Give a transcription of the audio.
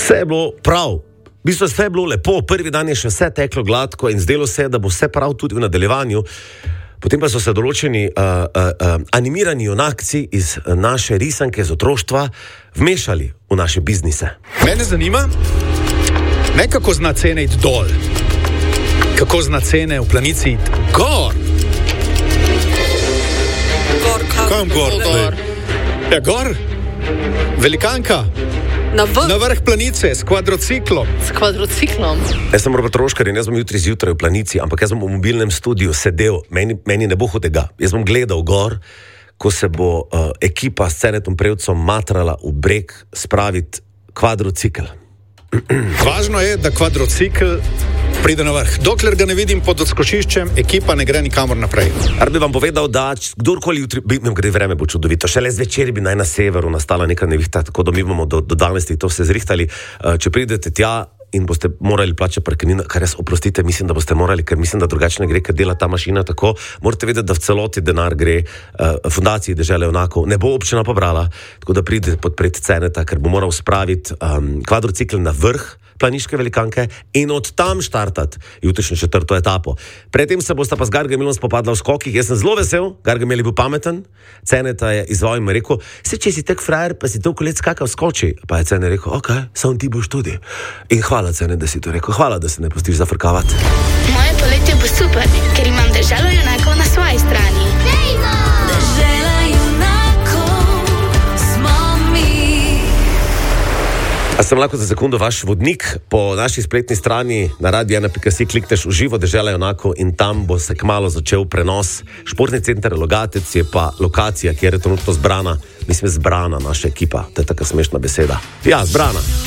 Vse je bilo prav. V bistvu vse je bilo lepo, prvi dan je še vse teklo gladko in zdelo se je, da bo vse prav tudi v nadaljevanju. Potem pa so se določeni animirani junakci iz naše risanke z otroštva vmešali v naše biznise. Mene zanima, ne kako zna cene iti dol, kako zna cene v planici iti gor. Kam gor? Ja, gor. Velikanka. Na vrh planice s kvadrociklom. S kvadrociklom? Jaz sem Robert Roškar in jaz bom jutri zjutraj v planici, ampak jaz bom v mobilnem studiu sedel, meni ne bo hudega. Jaz bom gledal gor, ko se bo ekipa s Cenetom Prevcom matrala v breg spraviti kvadrocikl. Važno je, da kvadrocikl pride na vrh. Dokler ga ne vidim pod odskočiščem, ekipa ne gre nikamor naprej. Rad bi vam povedal, da kdorkoli jutri, gre vreme bo čudovito, šele zvečer bi naj na severu nastala neka nevihta, tako da mi bomo do 12 to vse zrihtali. Če pridete tja in boste morali plačati parkirnino, kar res oprostite, mislim, da boste morali, ker mislim, da drugače ne gre, ker dela ta mašina tako, morate vedeti, da v celoti denar gre fundaciji Dežele junakov, ne bo občina pobrala, tako da pridete podpreti Ceneta, ker bo moral spraviti kvadrocikl na vrh planiške velikanke in od tam štartati jutrišnjo 4. etapo. Predtem se bosta pa z Gargamelom spopadla v skokih. Jaz sem zelo vesel, Gargamel je bil pameten, Ceneta je izval in mi rekel, se če si tak frajer, pa si toliko let skakal skoči. Pa je Cene rekel, ok, samo ti boš tudi. In hvala Cene, da si to rekel, hvala, da se ne pustiš zafrkavati. Moje poletje bo super, ker imam Deželo junakov na svoji strani. Dežela junakov smo mi. A sem lahko za sekundo vaš vodnik? Po naši spletni strani na radio1.si klikneš v živo Dežela junakov in tam bo se kmalu začel prenos. Športni center Logatec je pa lokacija, kjer je trenutno zbrana naša ekipa. To je taka smešna beseda. Ja, zbrana.